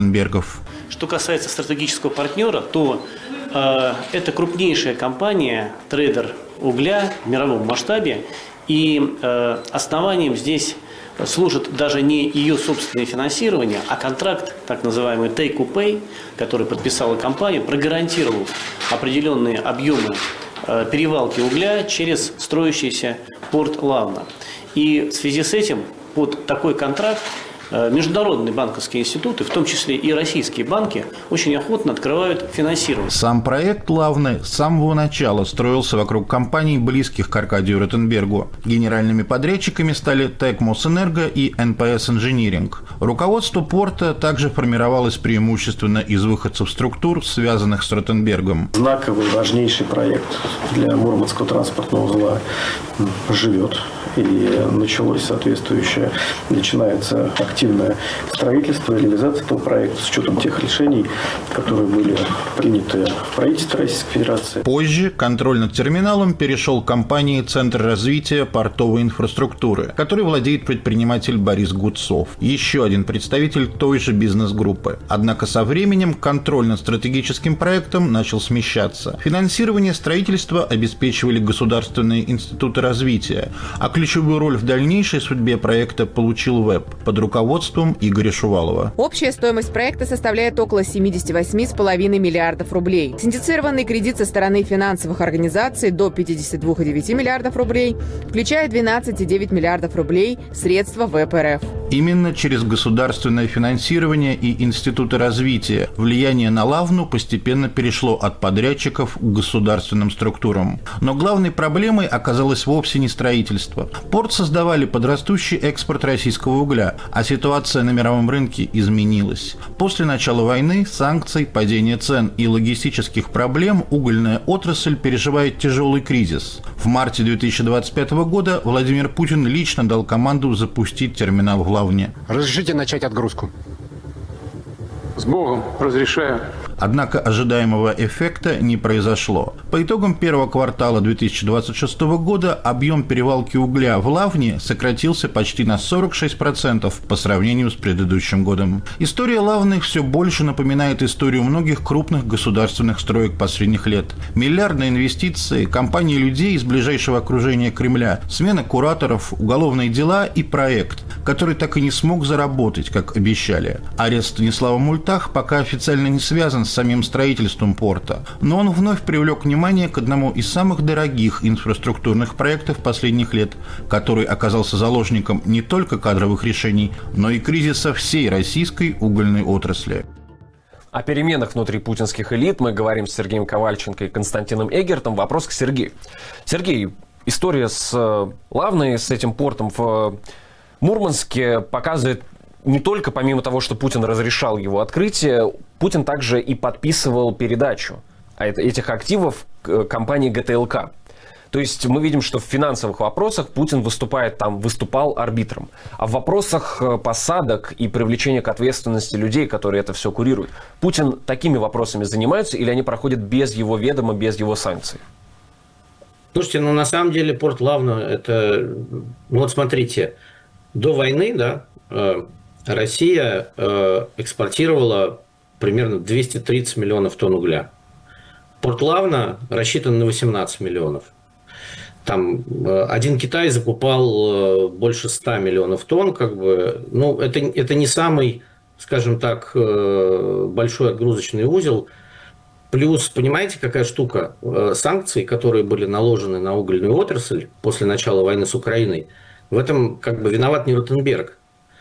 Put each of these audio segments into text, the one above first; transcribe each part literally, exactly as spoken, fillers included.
Ротенбергов. Что касается стратегического партнера, то э, это крупнейшая компания, трейдер угля в мировом масштабе. И э, основанием здесь служит даже не ее собственное финансирование, а контракт, так называемый take-or-pay, который подписала компания, прогарантировал определенные объемы э, перевалки угля через строящийся порт Лавна. И в связи с этим под такой контракт международные банковские институты, в том числе и российские банки, очень охотно открывают финансирование. Сам проект Лавны с самого начала строился вокруг компаний, близких к Аркадию Ротенбергу. Генеральными подрядчиками стали ТЭК Мосэнерго и эн пэ эс Инжиниринг. Руководство порта также формировалось преимущественно из выходцев структур, связанных с Ротенбергом. Знаковый, важнейший проект для Мурманского транспортного узла живет. И началось соответствующее, начинается активное строительство и реализация этого проекта с учетом тех решений, которые были приняты в правительстве Российской Федерации. Позже контроль над терминалом перешел к компании «Центр развития портовой инфраструктуры», которой владеет предприниматель Борис Гудцов, еще один представитель той же бизнес-группы. Однако со временем контроль над стратегическим проектом начал смещаться. Финансирование строительства обеспечивали государственные институты развития, а ключевую роль в дальнейшей судьбе проекта получил ВЭП под руководством Игоря Шувалова. Общая стоимость проекта составляет около семьдесят восемь целых пять десятых миллиардов рублей. Синдицированный кредит со стороны финансовых организаций до пятьдесят два целых девять десятых миллиардов рублей, включая двенадцать целых девять десятых миллиардов рублей средства ВЭП эр эф. Именно через государственное финансирование и институты развития влияние на Лавну постепенно перешло от подрядчиков к государственным структурам. Но главной проблемой оказалось вовсе не строительство. Порт создавали под растущий экспорт российского угля, а ситуация на мировом рынке изменилась. После начала войны, санкций, падения цен и логистических проблем угольная отрасль переживает тяжелый кризис. В марте две тысячи двадцать пятого года Владимир Путин лично дал команду запустить терминал в Лавне. Разрешите начать отгрузку? С Богом, разрешаю. Однако ожидаемого эффекта не произошло. По итогам первого квартала две тысячи двадцать шестого года объем перевалки угля в Лавне сократился почти на сорок шесть процентов по сравнению с предыдущим годом. История Лавны все больше напоминает историю многих крупных государственных строек последних лет. Миллиардные инвестиции, компании людей из ближайшего окружения Кремля, смена кураторов, уголовные дела и проект, который так и не смог заработать, как обещали. Арест Станислава Мультах пока официально не связан с самим строительством порта, но он вновь привлек внимание к одному из самых дорогих инфраструктурных проектов последних лет, который оказался заложником не только кадровых решений, но и кризиса всей российской угольной отрасли. О переменах внутри путинских элит мы говорим с Сергеем Ковальченко и Константином Эгертом. Вопрос к Сергею. Сергей, история с Лавной, с этим портом в Мурманске показывает не только помимо того, что Путин разрешал его открытие, Путин также и подписывал передачу этих активов компании гэ тэ эл ка. То есть мы видим, что в финансовых вопросах Путин выступает там, выступал арбитром. А в вопросах посадок и привлечения к ответственности людей, которые это все курируют, Путин такими вопросами занимается или они проходят без его ведома, без его санкций? Слушайте, ну на самом деле порт Лавна, это, ну вот смотрите, до войны, да, Россия экспортировала примерно двести тридцать миллионов тонн угля. Порт Лавна рассчитан на восемнадцать миллионов. Там один Китай закупал больше ста миллионов тонн, как бы, ну это, это не самый, скажем так, большой отгрузочный узел. Плюс, понимаете, какая штука? Санкции, которые были наложены на угольную отрасль после начала войны с Украиной, в этом как бы виноват не Ротенберг.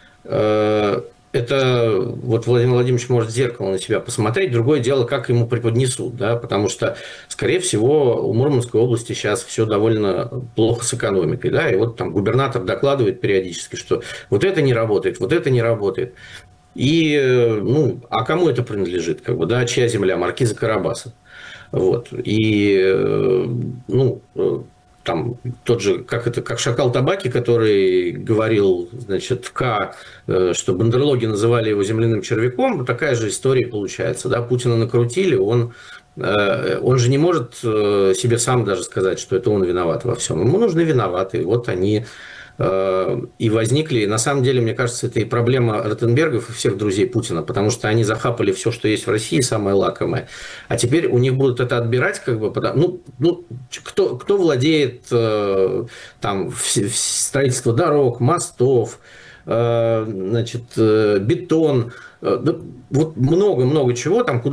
Это вот Владимир Владимирович может в зеркало на себя посмотреть. Другое дело, как ему преподнесут, да, потому что, скорее всего, у Мурманской области сейчас все довольно плохо с экономикой, да, и вот там губернатор докладывает периодически, что вот это не работает, вот это не работает. И, ну, а кому это принадлежит, как бы, да, чья земля? Маркиза Карабаса. Вот. И, ну, там тот же, как это, как Шакал Табаки, который говорил, значит, К, что бандерлоги называли его земляным червяком, такая же история получается, да, Путина накрутили, он, он же не может себе сам даже сказать, что это он виноват во всем, ему нужны виноватые, вот они и возникли, на самом деле, мне кажется, это и проблема Ротенбергов и всех друзей Путина, потому что они захапали все, что есть в России, самое лакомое. А теперь у них будут это отбирать, как бы, потому, ну, ну, кто, кто владеет там, строительством дорог, мостов, значит, бетон, вот много-много чего там, куда